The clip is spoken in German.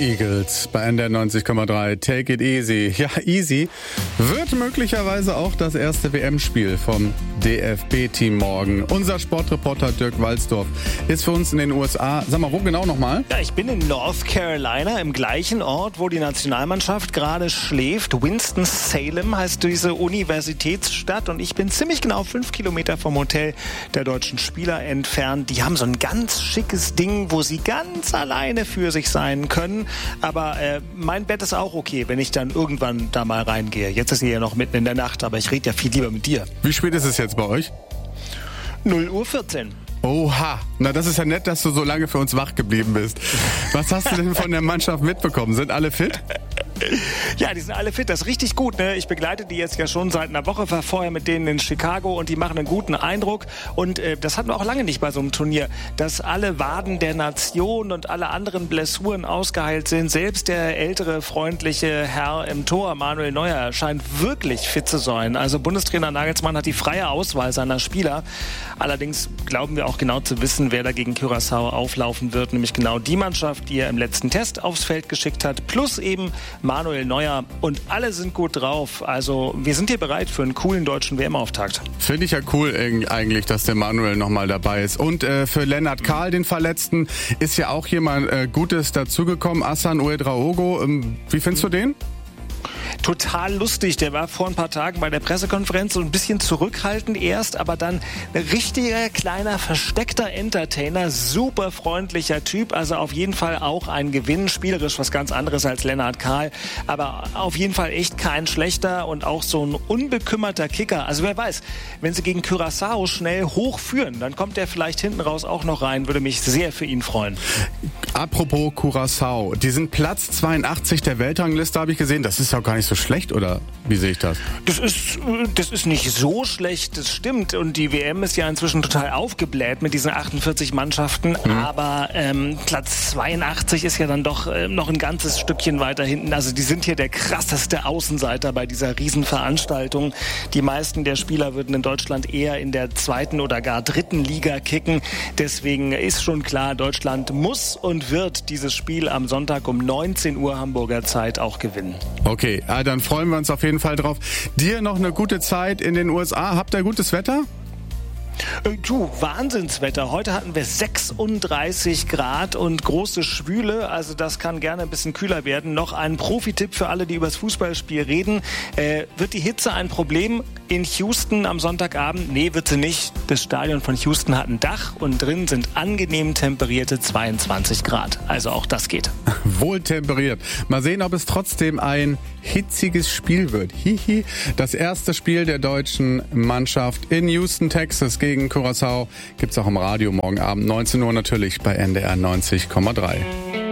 Eagles bei NDR 90,3. Take it easy. Ja, easy wird möglicherweise auch das erste WM-Spiel vom DFB-Team morgen. Unser Sportreporter Dirk Walzdorf ist für uns in den USA. Sag mal, wo genau nochmal? Ja, ich bin in North Carolina, im gleichen Ort, wo die Nationalmannschaft gerade schläft. Winston-Salem heißt diese Universitätsstadt und ich bin ziemlich genau 5 Kilometer vom Hotel der deutschen Spieler entfernt. Die haben so ein ganz schickes Ding, wo sie ganz alleine für sich sein können. Aber mein Bett ist auch okay, wenn ich dann irgendwann da mal reingehe. Jetzt ist sie ja noch mitten in der Nacht, aber ich rede ja viel lieber mit dir. Wie spät ist es jetzt bei euch? 0:14 Uhr. Oha, na das ist ja nett, dass du so lange für uns wach geblieben bist. Was hast du denn von der Mannschaft mitbekommen? Sind alle fit? Ja, die sind alle fit, das ist richtig gut, ne? Ich begleite die jetzt ja schon seit einer Woche, war vorher mit denen in Chicago und die machen einen guten Eindruck und das hatten wir auch lange nicht bei so einem Turnier, dass alle Waden der Nation und alle anderen Blessuren ausgeheilt sind. Selbst der ältere, freundliche Herr im Tor, Manuel Neuer, scheint wirklich fit zu sein. Also Bundestrainer Nagelsmann hat die freie Auswahl seiner Spieler. Allerdings glauben wir auch genau zu wissen, wer da gegen Curaçao auflaufen wird, nämlich genau die Mannschaft, die er im letzten Test aufs Feld geschickt hat, plus eben Manuel Neuer und alle sind gut drauf. Also wir sind hier bereit für einen coolen deutschen WM-Auftakt. Finde ich ja cool eigentlich, dass der Manuel nochmal dabei ist. Und für Lennart Kahl, den Verletzten, ist ja auch jemand Gutes dazugekommen. Hassan Ouedraogo. Wie findest du den? Total lustig. Der war vor ein paar Tagen bei der Pressekonferenz so ein bisschen zurückhaltend erst, aber dann ein richtiger, kleiner, versteckter Entertainer, super freundlicher Typ, also auf jeden Fall auch ein Gewinn, spielerisch was ganz anderes als Lennart Kahl, aber auf jeden Fall echt kein schlechter und auch so ein unbekümmerter Kicker. Also wer weiß, wenn sie gegen Curaçao schnell hochführen, dann kommt der vielleicht hinten raus auch noch rein, würde mich sehr für ihn freuen. Apropos Curaçao, die sind Platz 82 der Weltrangliste, habe ich gesehen. Das ist ja auch gar nicht so schlecht, oder wie sehe ich das? Das ist nicht so schlecht, das stimmt. Und die WM ist ja inzwischen total aufgebläht mit diesen 48 Mannschaften. Aber Platz 82 ist ja dann doch noch ein ganzes Stückchen weiter hinten. Also die sind hier der krasseste Außenseiter bei dieser Riesenveranstaltung. Die meisten der Spieler würden in Deutschland eher in der 2. oder gar 3. Liga kicken. Deswegen ist schon klar, Deutschland muss und wird dieses Spiel am Sonntag um 19 Uhr Hamburger Zeit auch gewinnen. Okay, dann freuen wir uns auf jeden Fall drauf. Dir noch eine gute Zeit in den USA. Habt ihr gutes Wetter? Du, Wahnsinnswetter. Heute hatten wir 36 Grad und große Schwüle, also das kann gerne ein bisschen kühler werden. Noch ein Profi-Tipp für alle, die über das Fußballspiel reden. Wird die Hitze ein Problem in Houston am Sonntagabend? Nee, wird sie nicht. Das Stadion von Houston hat ein Dach und drin sind angenehm temperierte 22 Grad. Also auch das geht. Wohl temperiert. Mal sehen, ob es trotzdem ein hitziges Spiel wird. Hihi. Das erste Spiel der deutschen Mannschaft in Houston, Texas gegen Curaçao gibt's auch im Radio morgen Abend 19 Uhr natürlich bei NDR 90,3.